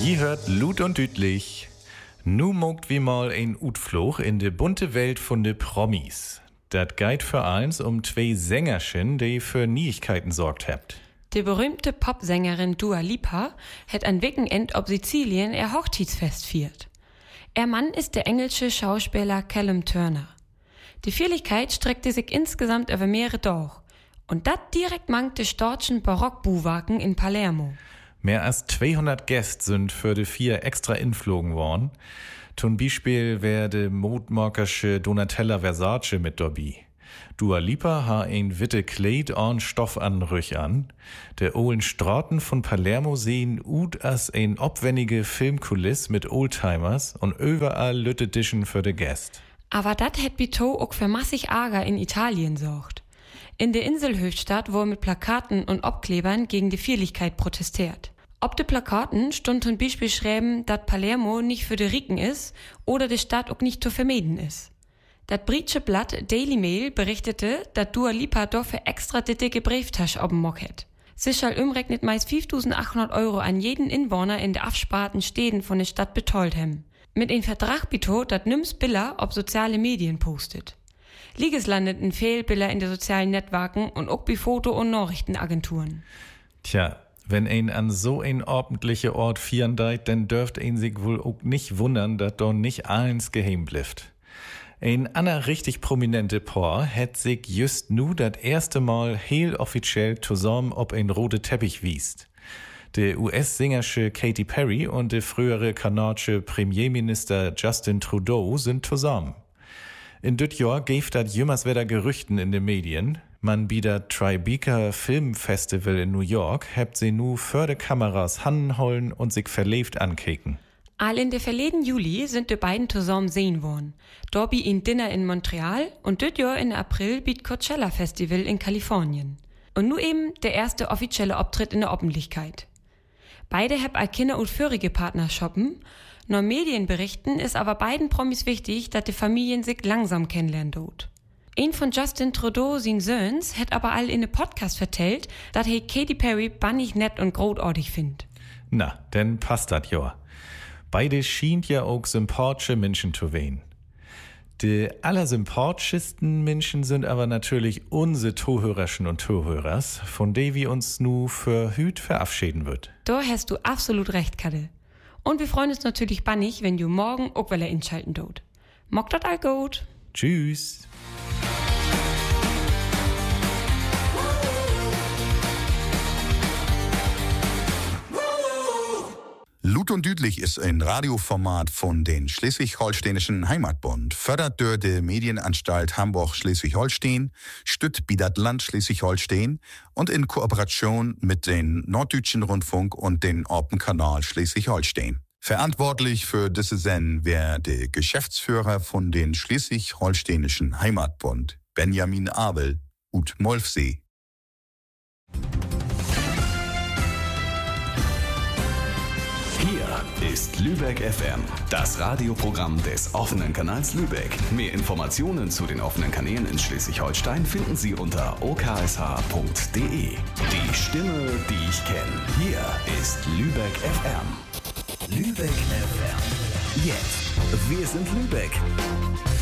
Je hört Lut und Dütlich. Nu mogt wie mal ein Utflug in de bunte Welt von de Promis. Dat geht für eins zwei Sängerchen, die für Neuigkeiten sorgt habt. Die berühmte Popsängerin Dua Lipa hat an Wochenend ob Sizilien ihr Hochzeitsfest viert. Ihr Mann ist der englische Schauspieler Callum Turner. Die Feierlichkeit streckte sich insgesamt über mehrere Tage. Und dat direkt mangt de storchen Barockbuhwagen in Palermo. Mehr als 200 Gäste sind für die 4 extra inflogen worden. Zum Beispiel wär de Modmarkersche Donatella Versace mit dabei. Dua Lipa ha ein witte Kleid an Stoffanrüch an. Der Ohlen Straten von Palermo sehen ut as ein obwendige Filmkuliss mit Oldtimers und überall Lütte Dischen für de Gäst. Aber dat het bito auch für massig Ärger in Italien sorgt. In der Inselhöchstadt wurde mit Plakaten und Obklebern gegen die Feierlichkeit protestiert. Ob de Plakaten stund zum Beispiel schreiben, dat Palermo nicht für de Riken ist oder de Stadt auch nicht zu vermeiden ist. Dat britische Blatt Daily Mail berichtete, dat Dua Lipa dafür extra die dicke Brieftasche ob'n Mock het. Sie schall umrechnet meist 5.800 € an jeden Inwohner in de Absparten Städten von der Stadt betollt hem. Mit ein Vertrag bito, dat nimm's Bilder ob soziale Medien postet. Liges landeten Fehlbilder in den sozialen Netzwerken und auch bei Foto- und Nachrichtenagenturen. Tja, wenn ein an so ein ordentlicher Ort vieren deit, dann dürft ein sich wohl auch nicht wundern, dass da nicht allens geheim blifft. Ein ander richtig prominente Paar hat sich just nu das erste Mal heel offiziell zusammen ob ein rote Teppich wiest. Der US-Sängersche Katy Perry und der frühere kanadische Premierminister Justin Trudeau sind zusammen. In düt Jahr gäf dat jümmers wieder Gerüchten in den Medien. Man bi dat Tribeca Filmfestival in New York hebt sie nu für de Kameras handenhollen und sich verlebt ankeken. All in der verleden Juli sind die beiden zusammen sehen worden. Da bi ein Dinner in Montreal und düt Jahr in April biet Coachella Festival in Kalifornien. Und nu eben der erste offizielle Auftritt in der Öffentlichkeit. Beide heb all Kinder und vorige Partner shoppen. Nur Medienberichten ist aber beiden Promis wichtig, dass die Familien sich langsam kennenlernen dort. Ein von Justin Trudeau, sin Söhns, hat aber all in ne Podcast vertellt, dass he Katy Perry bannig nett und großartig findet. Na, denn passt dat ja. Beide schient ja auch sympathische Menschen zu wehen. Die allersympathischsten Menschen sind aber natürlich unsere Zuhörerchen und Zuhörers, von denen wir uns nu für hüt verabschieden wird. Da hast du absolut recht, Kadde. Und wir freuen uns natürlich bannig, wenn du morgen auch wieder einschalten dort. Mock dat all gut. Tschüss. Lut und Dütlich ist ein Radioformat von den Schleswig-Holsteinischen Heimatbund, fördert durch die Medienanstalt Hamburg-Schleswig-Holstein, stützt bi dat Land Schleswig-Holstein und in Kooperation mit den Norddeutschen Rundfunk und den Orpenkanal Schleswig-Holstein. Verantwortlich für diese Sendung wäre der Geschäftsführer von den Schleswig-Holsteinischen Heimatbund, Benjamin Abel, ut Molfsee. Hier ist Lübeck FM, das Radioprogramm des offenen Kanals Lübeck. Mehr Informationen zu den offenen Kanälen in Schleswig-Holstein finden Sie unter oksh.de. Die Stimme, die ich kenne. Hier ist Lübeck FM. Lübeck FM. Jetzt. Wir sind Lübeck.